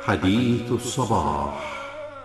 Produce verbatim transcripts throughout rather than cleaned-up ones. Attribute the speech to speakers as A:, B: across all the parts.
A: حديث الصباح.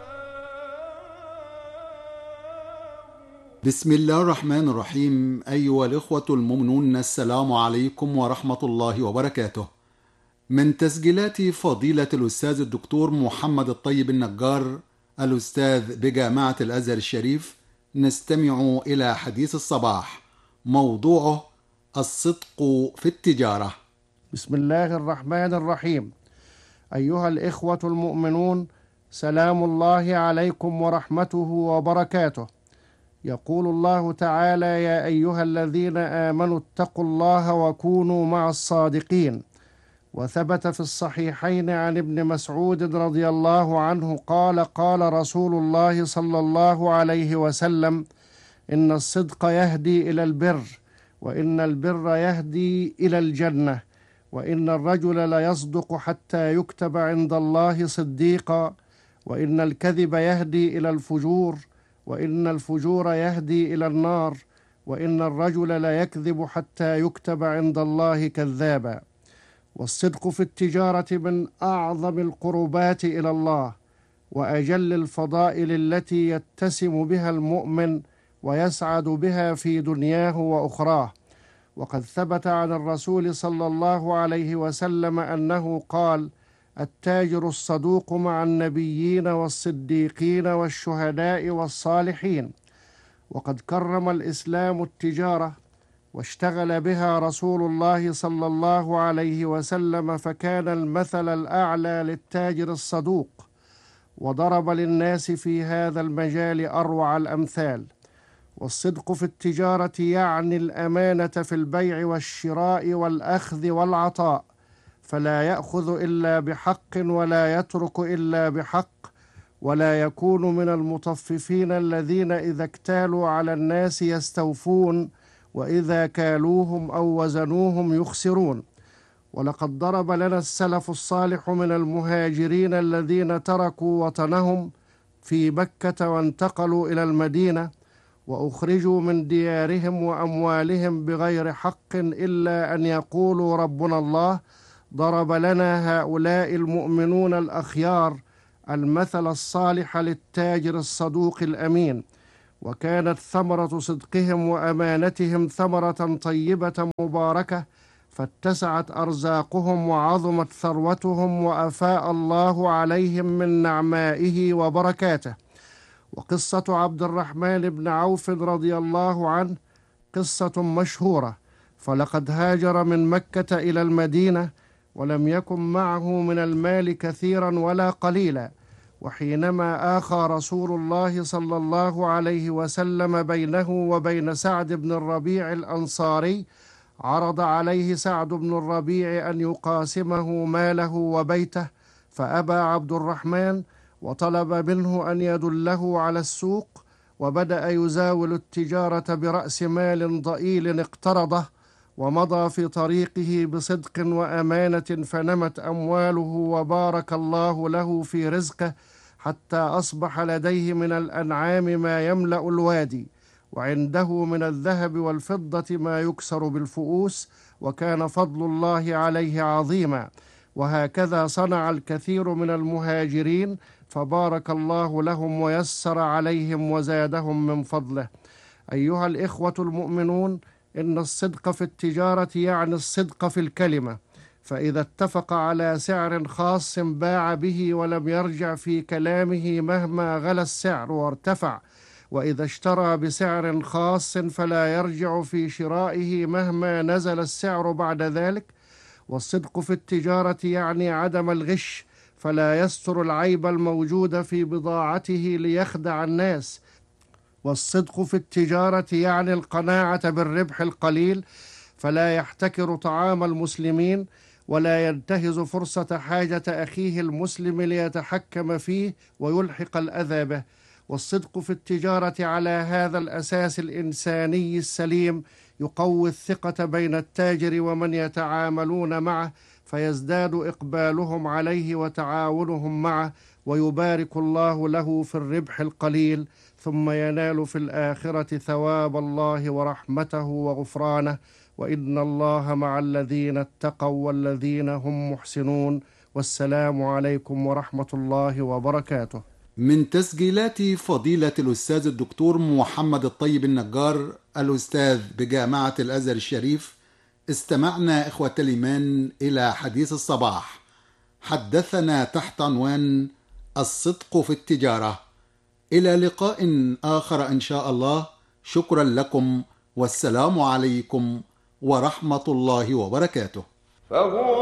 B: بسم الله الرحمن الرحيم. أيها الإخوة المؤمنون، السلام عليكم ورحمة الله وبركاته. من تسجيلات فضيلة الأستاذ الدكتور محمد الطيب النجار، الأستاذ بجامعة الأزهر الشريف، نستمع إلى حديث الصباح، موضوعه الصدق في التجارة.
C: بسم الله الرحمن الرحيم. أيها الإخوة المؤمنون، سلام الله عليكم ورحمته وبركاته. يقول الله تعالى: يا أيها الذين آمنوا اتقوا الله وكونوا مع الصادقين. وثبت في الصحيحين عن ابن مسعود رضي الله عنه قال: قال رسول الله صلى الله عليه وسلم: إن الصدق يهدي إلى البر، وإن البر يهدي إلى الجنة، وإن الرجل ليصدق حتى يكتب عند الله صديقا، وإن الكذب يهدي إلى الفجور، وإن الفجور يهدي إلى النار، وإن الرجل ليكذب حتى يكتب عند الله كذابا. والصدق في التجارة من أعظم القربات إلى الله، وأجل الفضائل التي يتسم بها المؤمن ويسعد بها في دنياه وأخراه. وقد ثبت عن الرسول صلى الله عليه وسلم أنه قال: التاجر الصدوق مع النبيين والصديقين والشهداء والصالحين. وقد كرم الإسلام التجارة واشتغل بها رسول الله صلى الله عليه وسلم، فكان المثل الأعلى للتاجر الصدوق، وضرب للناس في هذا المجال أروع الأمثال. والصدق في التجارة يعني الأمانة في البيع والشراء والأخذ والعطاء، فلا يأخذ إلا بحق ولا يترك إلا بحق، ولا يكون من المطففين الذين إذا اكتالوا على الناس يستوفون، وإذا كالوهم أو وزنوهم يخسرون. ولقد ضرب لنا السلف الصالح من المهاجرين الذين تركوا وطنهم في مكة وانتقلوا إلى المدينة، وأخرجوا من ديارهم وأموالهم بغير حق إلا أن يقولوا ربنا الله. ضرب لنا هؤلاء المؤمنون الأخيار المثل الصالح للتاجر الصدوق الأمين، وكانت ثمرة صدقهم وأمانتهم ثمرة طيبة مباركة، فاتسعت أرزاقهم وعظمت ثروتهم وأفاء الله عليهم من نعمائه وبركاته. وقصة عبد الرحمن بن عوف رضي الله عنه قصة مشهورة، فلقد هاجر من مكة إلى المدينة ولم يكن معه من المال كثيرا ولا قليلا، وحينما آخى رسول الله صلى الله عليه وسلم بينه وبين سعد بن الربيع الأنصاري، عرض عليه سعد بن الربيع أن يقاسمه ماله وبيته، فأبى عبد الرحمن وطلب منه أن يدله على السوق، وبدأ يزاول التجارة برأس مال ضئيل اقترضه، ومضى في طريقه بصدق وأمانة، فنمت أمواله وبارك الله له في رزقه، حتى أصبح لديه من الأنعام ما يملأ الوادي، وعنده من الذهب والفضة ما يكسر بالفؤوس، وكان فضل الله عليه عظيما. وهكذا صنع الكثير من المهاجرين، فبارك الله لهم ويسر عليهم وزادهم من فضله. أيها الإخوة المؤمنون، إن الصدق في التجارة يعني الصدق في الكلمة، فإذا اتفق على سعر خاص باع به ولم يرجع في كلامه مهما غلا السعر وارتفع، وإذا اشترى بسعر خاص فلا يرجع في شرائه مهما نزل السعر بعد ذلك. والصدق في التجارة يعني عدم الغش، فلا يستر العيب الموجود في بضاعته ليخدع الناس. والصدق في التجارة يعني القناعة بالربح القليل، فلا يحتكر طعام المسلمين ولا ينتهز فرصة حاجة أخيه المسلم ليتحكم فيه ويلحق الأذى به. والصدق في التجارة على هذا الأساس الإنساني السليم يقوي الثقة بين التاجر ومن يتعاملون معه، فيزداد إقبالهم عليه وتعاونهم معه، ويبارك الله له في الربح القليل، ثم ينال في الآخرة ثواب الله ورحمته وغفرانه، وإن الله مع الذين اتقوا والذين هم محسنون، والسلام عليكم ورحمة الله وبركاته.
B: من تسجيلات فضيلة الأستاذ الدكتور محمد الطيب النجار الأستاذ بجامعة الأزهر الشريف، استمعنا إخوة الإيمان إلى حديث الصباح حدثنا تحت عنوان الصدق في التجارة. إلى لقاء آخر إن شاء الله. شكرا لكم والسلام عليكم ورحمة الله وبركاته.
D: فهو